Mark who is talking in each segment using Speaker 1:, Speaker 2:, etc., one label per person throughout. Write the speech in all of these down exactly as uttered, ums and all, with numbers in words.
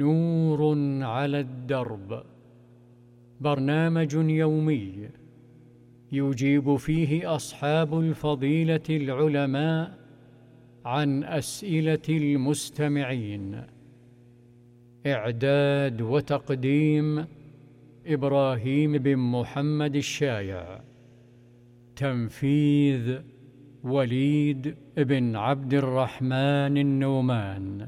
Speaker 1: نور على الدرب، برنامج يومي يجيب فيه أصحاب الفضيلة العلماء عن أسئلة المستمعين. إعداد وتقديم إبراهيم بن محمد الشايع. تنفيذ وليد بن عبد الرحمن النومان.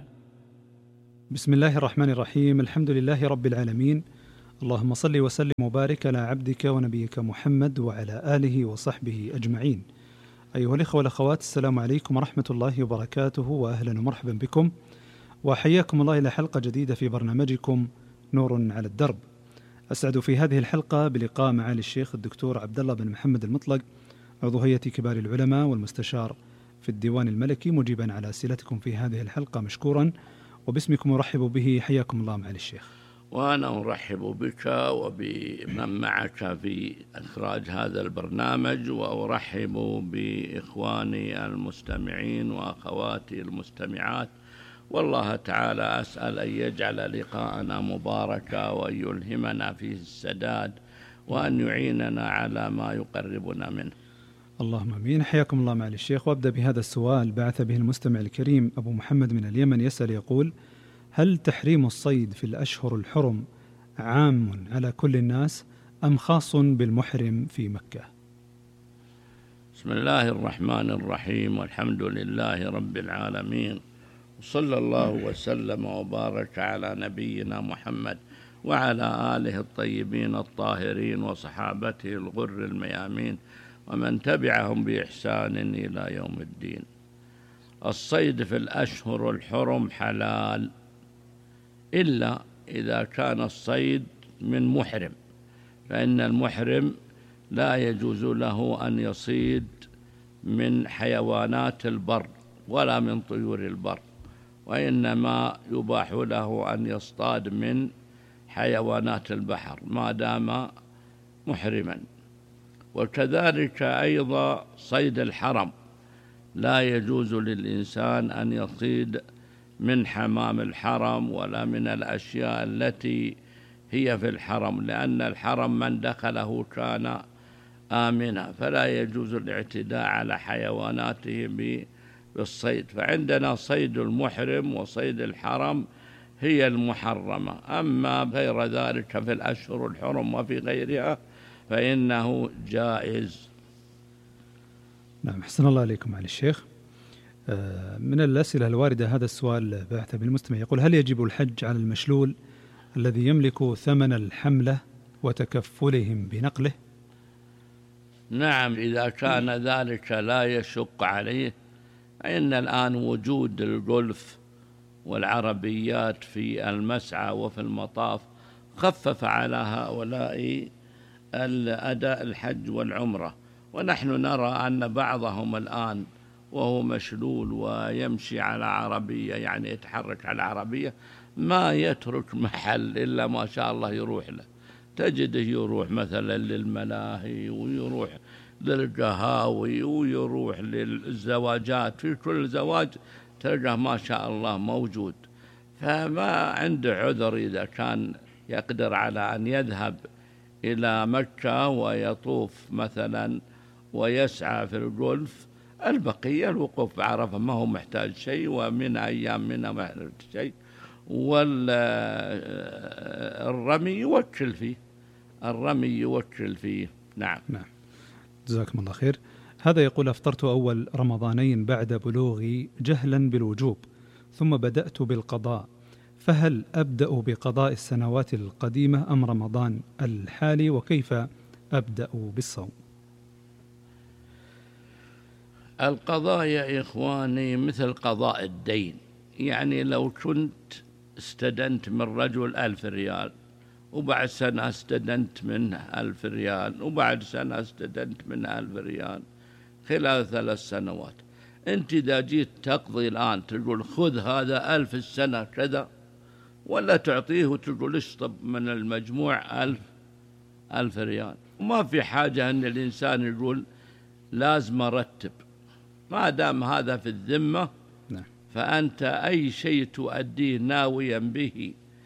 Speaker 2: بسم الله الرحمن الرحيم. الحمد لله رب العالمين، اللهم صل وسلم وبارك على عبدك ونبيك محمد وعلى آله وصحبه أجمعين. أيها الإخوة والأخوات، السلام عليكم ورحمة الله وبركاته، وأهلا ومرحبا بكم، وحياكم الله إلى حلقة جديدة في برنامجكم نور على الدرب. أسعد في هذه الحلقة بلقاء معالي الشيخ الدكتور عبد الله بن محمد المطلق، عضو هيئة كبار العلماء والمستشار في الديوان الملكي، مجيبا على أسئلتكم في هذه الحلقة مشكورا، وباسمكم أرحب به. حياكم الله معالي الشيخ.
Speaker 3: وأنا أرحب بك وبمن معك في إخراج هذا البرنامج، وأرحب بإخواني المستمعين وأخواتي المستمعات، والله تعالى أسأل أن يجعل لقاءنا مباركا، وأن يلهمنا فيه السداد، وأن يعيننا على ما يقربنا منه. اللهم
Speaker 2: امين. حياكم الله معالي الشيخ. وابدا بهذا السؤال بعث به المستمع الكريم ابو محمد من اليمن، يسأل يقول: هل تحريم الصيد في الاشهر الحرم عام على كل الناس ام خاص بالمحرم في مكة؟
Speaker 3: بسم الله الرحمن الرحيم، والحمد لله رب العالمين، وصلى الله وسلم وبارك على نبينا محمد وعلى آله الطيبين الطاهرين وصحابته الغر الميامين ومن تبعهم بإحسان إلى يوم الدين. الصيد في الأشهر الحرم حلال، إلا إذا كان الصيد من محرم، فإن المحرم لا يجوز له أن يصيد من حيوانات البر ولا من طيور البر، وإنما يباح له أن يصطاد من حيوانات البحر ما دام محرما. وكذلك أيضا صيد الحرم، لا يجوز للإنسان أن يصيد من حمام الحرم ولا من الأشياء التي هي في الحرم، لأن الحرم من دخله كان آمنا، فلا يجوز الاعتداء على حيواناته بالصيد. فعندنا صيد المحرم وصيد الحرم هي المحرمة، أما غير ذلك في الأشهر الحرم وفي غيرها فإنه جائز.
Speaker 2: نعم، أحسن الله عليكم معالي الشيخ. من الأسئلة الواردة هذا السؤال بعث بالمستمع، يقول: هل يجب الحج على المشلول الذي يملك ثمن الحملة وتكفلهم بنقله؟
Speaker 3: نعم، إذا كان ذلك لا يشق عليه. إن الآن وجود الجولف والعربيات في المسعى وفي المطاف خفف على هؤلاء الأداء الحج والعمرة، ونحن نرى أن بعضهم الآن وهو مشلول ويمشي على عربية، يعني يتحرك على عربية، ما يترك محل إلا ما شاء الله يروح له. تجده يروح مثلا للملاهي، ويروح للقهاوي، ويروح للزواجات، في كل زواج تلقاه ما شاء الله موجود. فما عنده عذر إذا كان يقدر على أن يذهب إلى مكة ويطوف مثلا ويسعى في الجولف. البقية الوقوف بعرفة ما هو محتاج شيء، ومن أيام منها ما محتاج شيء، والرمي يوكل فيه الرمي يوكل فيه نعم.
Speaker 2: نعم، جزاكم الله خير. هذا يقول: أفطرت أول رمضانين بعد بلوغي جهلا بالوجوب، ثم بدأت بالقضاء، فهل أبدأ بقضاء السنوات القديمة أم رمضان الحالي، وكيف أبدأ بالصوم؟
Speaker 3: القضاء يا إخواني مثل قضاء الدين، يعني لو كنت استدنت من رجل ألف ريال، وبعد سنة استدنت منه ألف ريال، وبعد سنة استدنت منه ألف ريال خلال ثلاث سنوات، أنت إذا جيت تقضي الآن تقول خذ هذا ألف السنة كذا، ولا تعطيه وتقول اشطب من المجموع ألف ألف ريال؟ وما في حاجة أن الإنسان يقول لازم أرتب، ما دام هذا في الذمة. نعم. فأنت أي شيء تؤديه ناويا به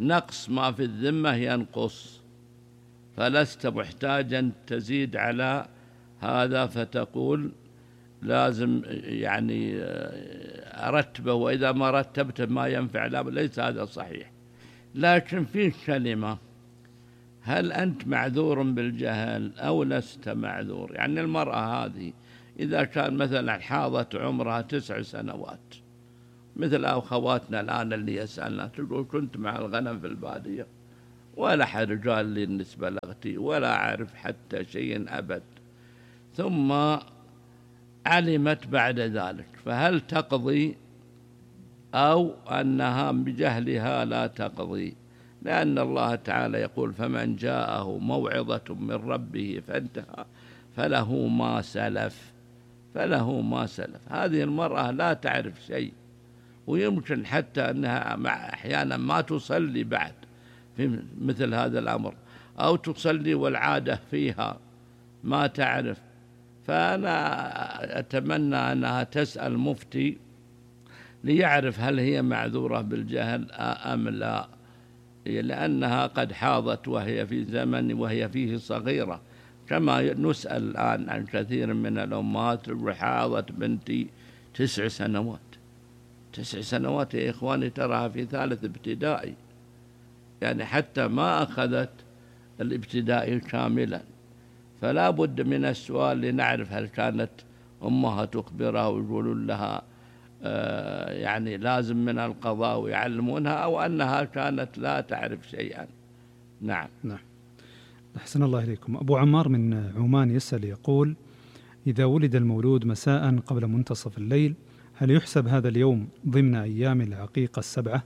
Speaker 3: نقص ما في الذمة ينقص، فلست محتاجا تزيد على هذا فتقول لازم يعني أرتبه، وإذا ما رتبته ما ينفع، لا، ليس هذا صحيح. لكن في كلمة، هل أنت معذور بالجهل أو لست معذور؟ يعني المرأة هذه إذا كان مثلا حاضت عمرها تسع سنوات مثل أخواتنا الآن اللي يسألنا، تقول كنت مع الغنم في البادية ولا حد رجال لي بالنسبة لأختي ولا أعرف حتى شيء أبد، ثم علمت بعد ذلك، فهل تقضي أو أنها بجهلها لا تقضي؟ لأن الله تعالى يقول فمن جاءه موعظة من ربه فانتهى فله ما سلف، فله ما سلف. هذه المرأة لا تعرف شيء، ويمكن حتى أنها أحيانا ما تصلي بعد في مثل هذا الأمر، أو تصلي والعادة فيها ما تعرف. فأنا أتمنى أنها تسأل مفتي ليعرف هل هي معذورة بالجهل أم لا، لأنها قد حاضت وهي في زمن وهي فيه صغيرة، كما نسأل الآن عن كثير من الأمهات، حاضت بنتي تسع سنوات. تسع سنوات يا إخواني تراها في ثالث ابتدائي، يعني حتى ما أخذت الابتدائي كاملا. فلا بد من السؤال لنعرف هل كانت أمها تخبرها ويقولون لها آه يعني لازم من القضاء ويعلمونها، أو أنها كانت لا تعرف شيئا. نعم
Speaker 2: نعم. أحسن الله إليكم. أبو عمار من عمان يسأل يقول: إذا ولد المولود مساء قبل منتصف الليل هل يحسب هذا اليوم ضمن أيام العقيقة السبعة؟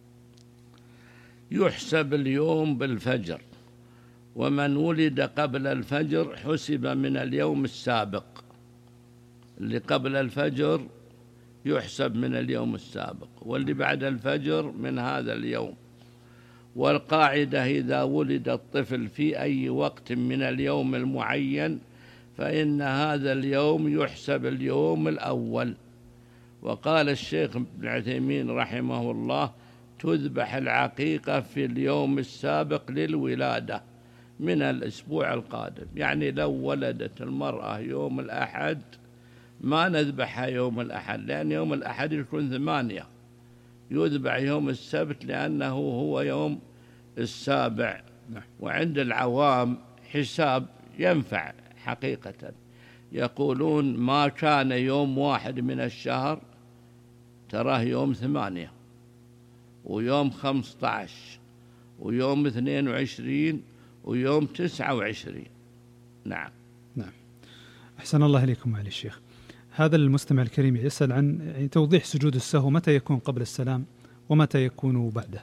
Speaker 3: يحسب اليوم بالفجر، ومن ولد قبل الفجر حسب من اليوم السابق. اللي قبل الفجر يحسب من اليوم السابق، واللي بعد الفجر من هذا اليوم. والقاعدة إذا ولد الطفل في أي وقت من اليوم المعين فإن هذا اليوم يحسب اليوم الأول. وقال الشيخ ابن عثيمين رحمه الله: تذبح العقيقة في اليوم السابق للولادة من الأسبوع القادم. يعني لو ولدت المرأة يوم الأحد ما نذبحها يوم الأحد، لأن يوم الأحد يكون ثمانية، يذبح يوم السبت لأنه هو يوم السابع. وعند العوام حساب ينفع حقيقة، يقولون ما كان يوم واحد من الشهر تراه يوم ثمانية ويوم خمسة عشر ويوم اثنين وعشرين ويوم تسعة وعشرين. نعم
Speaker 2: نعم. أحسن الله إليكم معالي الشيخ. هذا المستمع الكريم يسأل عن يعني توضيح سجود السهو، متى يكون قبل السلام ومتى يكون بعده؟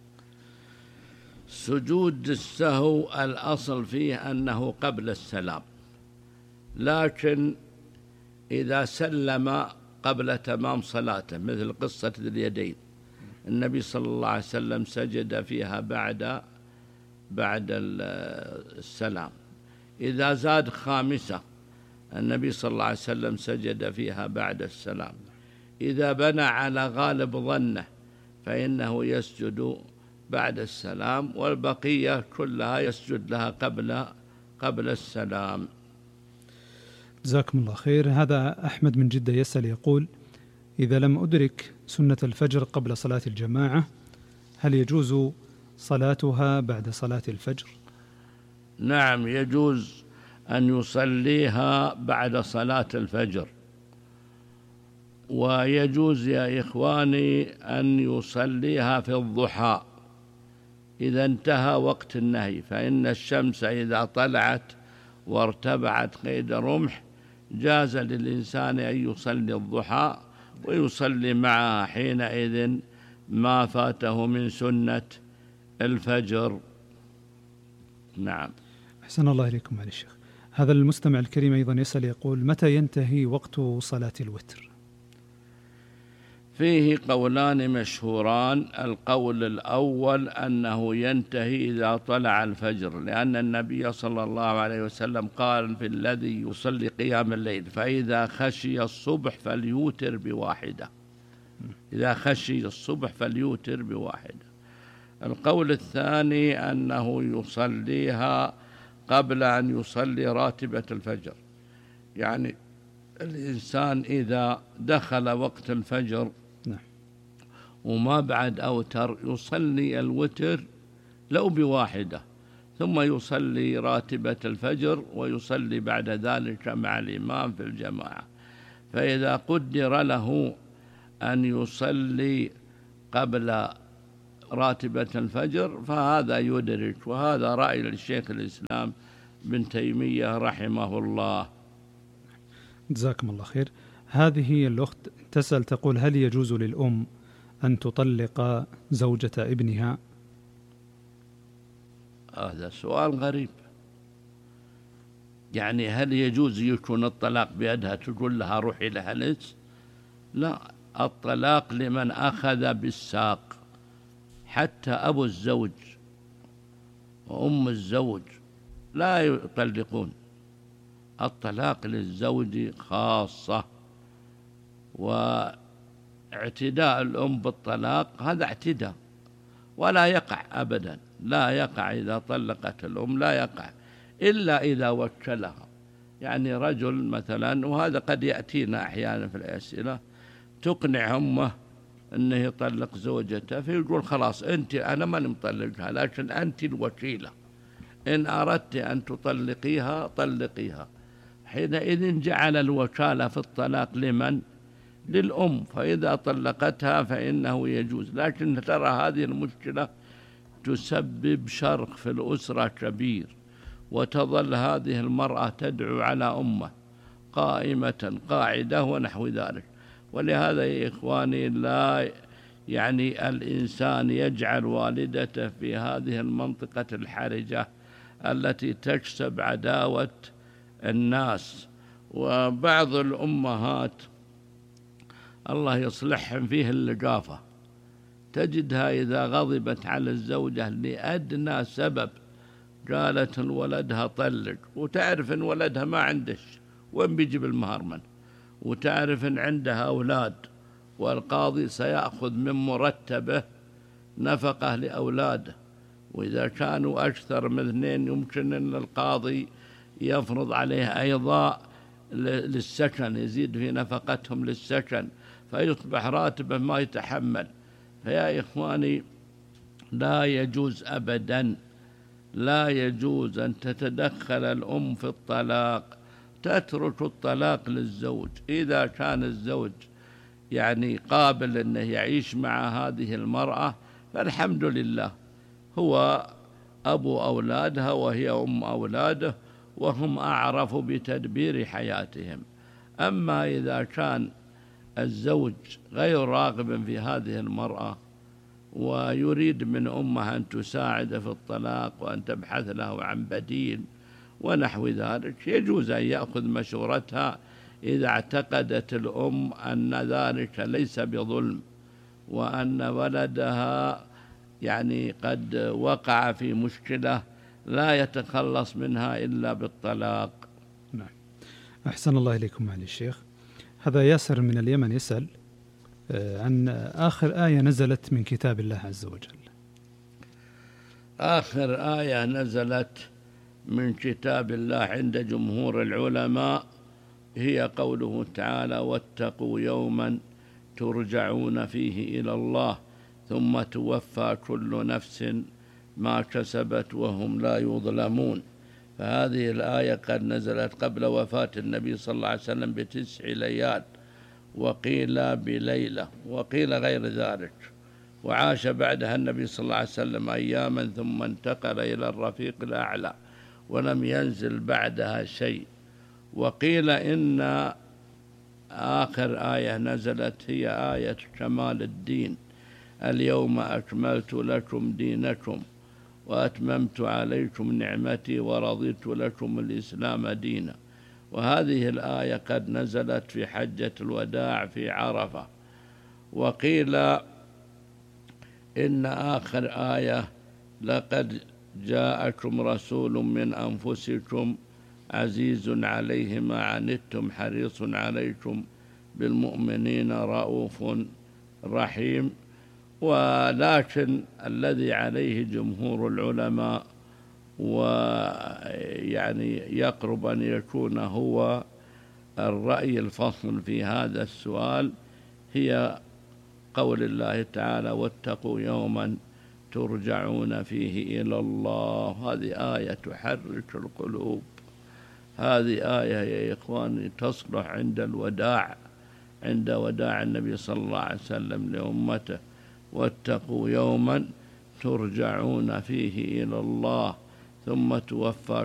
Speaker 3: سجود السهو الأصل فيه أنه قبل السلام، لكن إذا سلم قبل تمام صلاته، مثل قصة ذي اليدين، النبي صلى الله عليه وسلم سجد فيها بعد بعد السلام. إذا زاد خامسة النبي صلى الله عليه وسلم سجد فيها بعد السلام. إذا بنى على غالب ظنه فإنه يسجد بعد السلام، والبقية كلها يسجد لها قبل قبل السلام.
Speaker 2: جزاكم الله خير. هذا أحمد من جدة يسأل يقول: إذا لم أدرك سنة الفجر قبل صلاة الجماعة هل يجوز صلاتها بعد صلاة الفجر؟
Speaker 3: نعم، يجوز أن يصليها بعد صلاة الفجر، ويجوز يا إخواني أن يصليها في الضحى إذا انتهى وقت النهي، فإن الشمس إذا طلعت وارتبعت قيد رمح جاز للإنسان أن يصلي الضحى ويصلي معها حينئذ ما فاته من سنة الفجر. نعم.
Speaker 2: أحسن الله إليكم معالي الشيخ. هذا المستمع الكريم أيضا يسأل يقول: متى ينتهي وقت صلاة الوتر؟
Speaker 3: فيه قولان مشهوران. القول الأول أنه ينتهي إذا طلع الفجر، لأن النبي صلى الله عليه وسلم قال في الذي يصلي قيام الليل: فإذا خشي الصبح فليوتر بواحدة. إذا خشي الصبح فليوتر بواحدة. القول الثاني أنه يصليها قبل أن يصلي راتبة الفجر، يعني الإنسان إذا دخل وقت الفجر وما بعد أوتر يصلي الوتر لو بواحدة، ثم يصلي راتبة الفجر ويصلي بعد ذلك مع الإمام في الجماعة. فإذا قدر له أن يصلي قبل راتبة الفجر فهذا يدرك، وهذا رأي الشيخ الإسلام ابن تيمية رحمه الله.
Speaker 2: جزاكم الله خير. هذه الأخت تسأل تقول: هل يجوز للأم أن تطلق زوجة ابنها؟
Speaker 3: هذا سؤال غريب، يعني هل يجوز يكون الطلاق بيدها تقول لها روحي لها ليش؟ لا، الطلاق لمن أخذ بالساق، حتى أبو الزوج وأم الزوج لا يطلقون، الطلاق للزوج خاصة. واعتداء الأم بالطلاق هذا اعتداء ولا يقع أبدا، لا يقع إذا طلقت الأم، لا يقع إلا إذا وكلها. يعني رجل مثلا، وهذا قد يأتينا أحيانا في الأسئلة، تقنع أمه أنه يطلق زوجته، فيقول خلاص أنت، أنا ما مطلقها لكن أنت الوكيلة، إن أردت أن تطلقيها طلقيها. حينئذ جعل الوكالة في الطلاق لمن؟ للأم، فإذا طلقتها فإنه يجوز. لكن ترى هذه المشكلة تسبب شرخ في الأسرة كبير، وتظل هذه المرأة تدعو على أمه قائمة قاعدة ونحو ذلك. ولهذا يا إخواني، لا يعني الإنسان يجعل والدته في هذه المنطقة الحرجة التي تكسب عداوة الناس. وبعض الأمهات الله يصلحهم فيه اللقافة، تجدها إذا غضبت على الزوجة لأدنى سبب قالت لولدها طلق، وتعرف إن ولدها ما عندش وين بيجيب المهر منه، وتعرف إن عندها أولاد والقاضي سيأخذ من مرتبه نفقة لأولاده، وإذا كانوا أكثر من اثنين يمكن أن القاضي يفرض عليه أيضا للسكن، يزيد في نفقتهم للسكن، فيصبح راتبه ما يتحمل. فيا إخواني، لا يجوز أبدا، لا يجوز أن تتدخل الأم في الطلاق، تترك الطلاق للزوج. إذا كان الزوج يعني قابل أنه يعيش مع هذه المرأة فالحمد لله، هو أبو أولادها وهي أم أولاده، وهم أعرف بتدبير حياتهم. أما إذا كان الزوج غير راغب في هذه المرأة ويريد من أمها أن تساعد في الطلاق وأن تبحث له عن بديل ونحو ذلك، يجوز أن يأخذ مشورتها إذا اعتقدت الأم أن ذلك ليس بظلم، وأن ولدها يعني قد وقع في مشكلة لا يتخلص منها إلا بالطلاق.
Speaker 2: نعم. أحسن الله إليكم معالي الشيخ. هذا ياسر من اليمن يسأل عن آخر آية نزلت من كتاب الله عز وجل.
Speaker 3: آخر آية نزلت من كتاب الله عند جمهور العلماء هي قوله تعالى: واتقوا يوما ترجعون فيه إلى الله ثم توفى كل نفس ما كسبت وهم لا يظلمون. فهذه الآية قد نزلت قبل وفاة النبي صلى الله عليه وسلم بتسع ليال، وقيل بليلة، وقيل غير ذلك، وعاش بعدها النبي صلى الله عليه وسلم أياما ثم انتقل إلى الرفيق الأعلى ولم ينزل بعدها شيء. وقيل إن آخر آية نزلت هي آية كمال الدين: اليوم أكملت لكم دينكم وأتممت عليكم نعمتي ورضيت لكم الإسلام دينا. وهذه الآية قد نزلت في حجة الوداع في عرفة. وقيل إن آخر آية: لقد جاءكم رسول من أنفسكم عزيز عليه ما عنتم حريص عليكم بالمؤمنين رؤوف رحيم. ولكن الذي عليه جمهور العلماء ويعني يقرب أن يكون هو الرأي الفصل في هذا السؤال هي قول الله تعالى واتقوا يوما ترجعون فيه إلى الله. هذه آية تحرك القلوب، هذه آية يا إخواني تصلح عند الوداع، عند وداع النبي صلى الله عليه وسلم لأمته، واتقوا يوما ترجعون فيه إلى الله ثم توفى